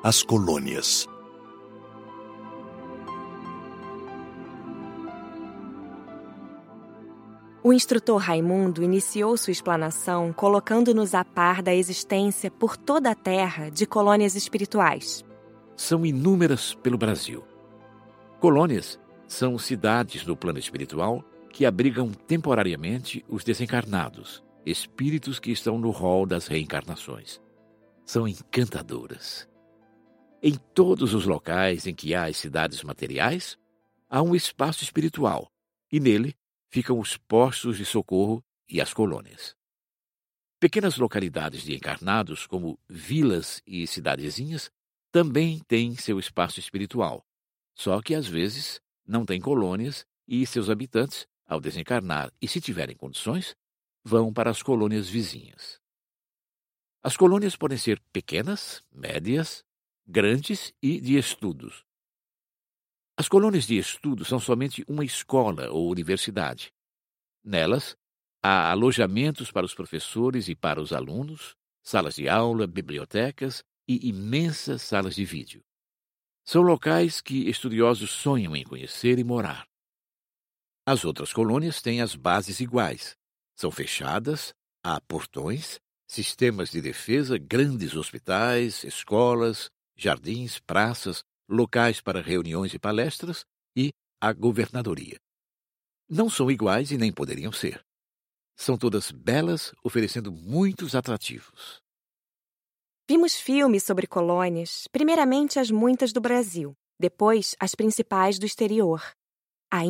As colônias. O instrutor Raimundo iniciou sua explanação colocando-nos a par da existência por toda a Terra de colônias espirituais. São inúmeras pelo Brasil. Colônias são cidades no plano espiritual que abrigam temporariamente os desencarnados, espíritos que estão no rol das reencarnações. São encantadoras. Em todos os locais em que há as cidades materiais, há um espaço espiritual, e nele ficam os postos de socorro e as colônias. Pequenas localidades de encarnados, como vilas e cidadezinhas, também têm seu espaço espiritual, só que às vezes não têm colônias e seus habitantes, ao desencarnar e se tiverem condições, vão para as colônias vizinhas. As colônias podem ser pequenas, médias, grandes e de estudos. As colônias de estudo são somente uma escola ou universidade. Nelas, há alojamentos para os professores e para os alunos, salas de aula, bibliotecas e imensas salas de vídeo. São locais que estudiosos sonham em conhecer e morar. As outras colônias têm as bases iguais. São fechadas, há portões, sistemas de defesa, grandes hospitais, escolas, jardins, praças, locais para reuniões e palestras e a governadoria. Não são iguais e nem poderiam ser. São todas belas, oferecendo muitos atrativos. Vimos filmes sobre colônias, primeiramente as muitas do Brasil, depois as principais do exterior.